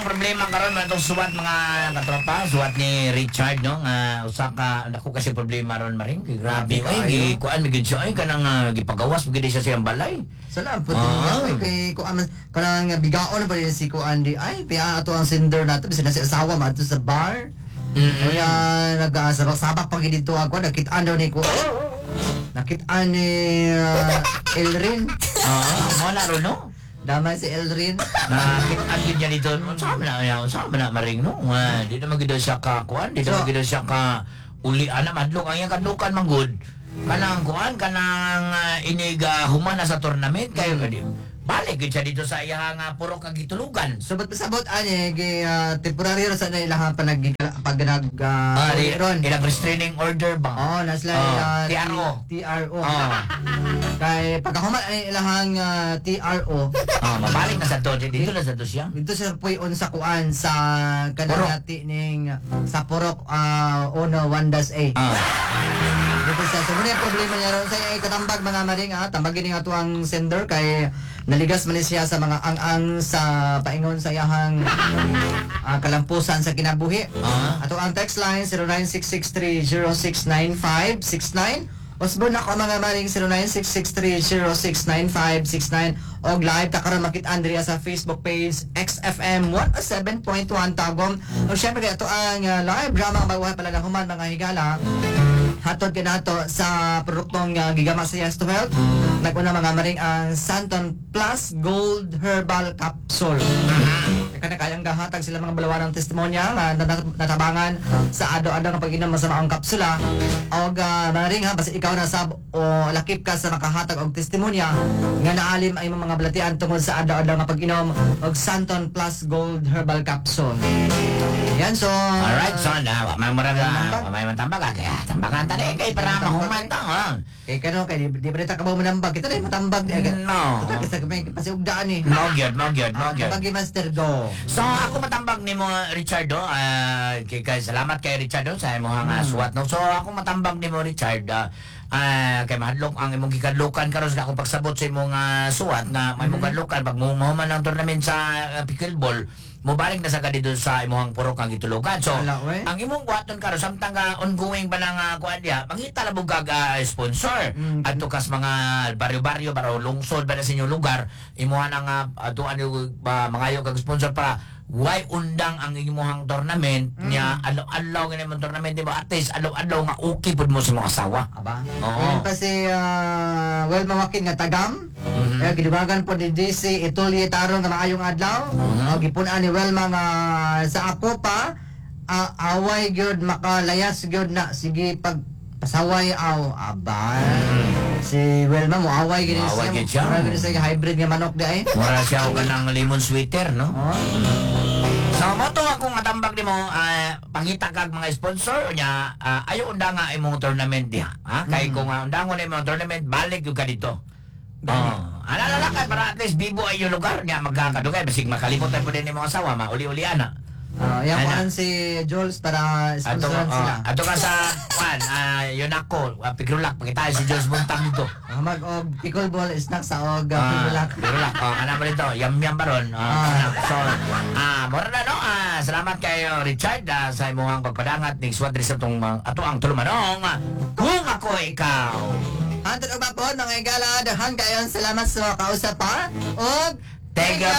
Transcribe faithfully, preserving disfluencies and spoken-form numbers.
problema karon man itong suwat mga katropa, suwat ni Richard no nga usa ka nako kasi problema ron maring grabe ay kuan migid siya ay kanang uh, gipagawas migid siya siyang balay. Salamat po niya kay ko aman kanang bigaon pa rin si ko Andy ay piya ato ang sender nato bisan na si asawa man sa bar. Kaya nag-sabak pag dito ako nakitaan daw ni ko. Nakitaan ni uh, Elrin. Ah, mo na ron no. Damay si Elrin. Nakitaan gid niya dito. Sama na ya, sama na maring no. Uh, di na magid siya ka kuan, di na magid siya ka uli ana madlok ang iyang kadukan manggod. Kanang kuan kanang uh, iniga human na sa tournament kayo kadi. Balik gid siya dito sa iyang uh, puro kag gitulugan. So ba't pasabot ani gi uh, temporary ra sa na ilahan pa nag pag nag uh, Ah, di, ron. ilang restraining order ba? Oh, nasla Oh, uh, T R O. T R O. Oh. Kay pagkahuman ani ilahang uh, T R O. Ah, mabalik na sa to. Dito na sa to siya. Dito sa puyon sa kuan sa Purok. kanang ati ning sa Purok uh, Ono one dash eight. Ah. Dito sa so muna yung problema niya ron sa ay katambag mga maring ha tambagin nga ato ang sender kay naligas man siya sa mga ang-ang sa paingon sa iyahang uh, kalampusan sa kinabuhi. Ah. Ato ang text line zero nine six six three zero six nine five six nine. Osborne ako mga maring zero nine six six three zero six nine five six nine og live ta karon makit Andrea sa Facebook page X F M one oh seven point one Tagum. O syempre ito ang uh, live drama ang baguhan pala ng human mga higala. Hatod ka nato sa produktong uh, Gigama sa Yes to Health. Naguna mga maring ang Santon Plus Gold Herbal Capsule. Kana kayang gahatag sila mga balawan ng testimonya na nat- natabangan sa ado-ado ng pag-inom sa maong kapsula. Og uh, maring ha basta ikaw na sab o lakip ka sa makahatag og testimonya nga naalim ay mga balatian tungod sa ado-ado nga pag-inom og Santon Plus Gold Herbal Capsule. Yan so. Alright, so na, may maraga, may matambag kaya tambagan tali kay para mahuman ta ha. Kay kano kay di, di ba ka ba manambag kita na matambag di agad. No. Kita kay pasiugdaan ni. Mo gyud, mo gyud, mo gyud. Tambag master go. So ako matambag nimo Richardo, uh, kay, kay salamat kay Richardo sa imong hmm. suwat no. So ako matambag nimo Richard, uh, uh, kay mahadlok ang imong gikadlokan karon sa akong pagsabot sa imong uh, suwat nga may imong kadlokan pag muhuman ang tournament sa uh, pickleball. Mubalik na sa kadito sa imong puro kang gitulugan. So, Ala, we. ang imong buhaton karon samtang uh, ongoing ba nang uh, kuan dia, mangita labog kag uh, sponsor. Mm. Adto kas mga baryo-baryo baro lungsod ba na sa inyong lugar, imuha nang uh, ato ano uh, mangayo kag sponsor para why undang ang imong tournament Mm. niya alaw-alaw nga imong tournament di ba at least alaw-alaw nga okay pud mo sa mga asawa. Aba. Oo. Ayan pa si uh, well mawakin nga tagam. Mhm. Kaya gidubagan po ni D C Itulye Tarong nga maayong adlaw. Mhm. Og gipunan ni Welma nga sa ako pa uh, away gyud makalayas gyud na sige pag pasaway aw aba. Si Welma mo away gyud Moaway gyud siya. Mura gyud sa hybrid nga manok di ay. Wala siya og kanang lemon sweater no. Oh. So mo to akong matambag nimo uh, pangita kag mga sponsor nya uh, ayo unda nga imong tournament diha. Ha? Kay Mm. kung uh, undangon imong tournament balik gyud ka dito. Oh, alala ka para at least bibo ay yung lugar niya magkakadugay basig makalimot ay pud ni mga asawa mauli-uli ana. Uh, yan Ana. po si Jules para Ato sponsoran sila. uh, ato ka sa kwan uh, yun ako uh, pigrulak pakita si Jules Buntang dito. Ah, mag og pickleball snacks sa og uh, Ah, pickleball. pigrulak. Oh, ana ba dito? Yam-yam baron. Uh, Ah. So, ah, mora na no. Ah, salamat kay uh, Richard uh, sa imong pagpadangat ning suwat diri sa tong uh, ato ang tulumanong. Uh, kung ako ikaw. Hantod og mapod mga igala, daghan kayon salamat sa kausap pa. Og Tega